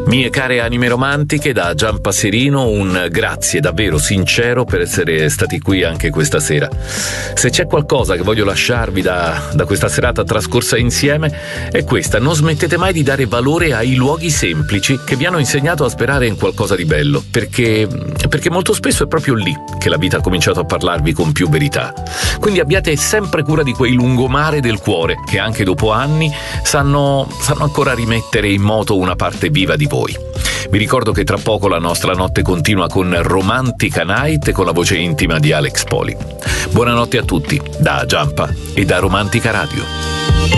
Mie care anime romantiche, da Gian Passerino un grazie davvero sincero per essere stati qui anche questa sera. Se c'è qualcosa che voglio lasciarvi da questa serata trascorsa insieme è questa: non smettete mai di dare valore ai luoghi semplici che vi hanno insegnato a sperare in qualcosa di bello, perché molto spesso è proprio lì che la vita ha cominciato a parlarvi con più verità. Quindi abbiate sempre cura di quei lungomare del cuore che anche dopo anni sanno ancora rimettere in moto una parte viva di voi. Vi ricordo che tra poco la nostra notte continua con Romantica Night e con la voce intima di Alex Poli. Buonanotte a tutti, da Giampa e da Romantica Radio.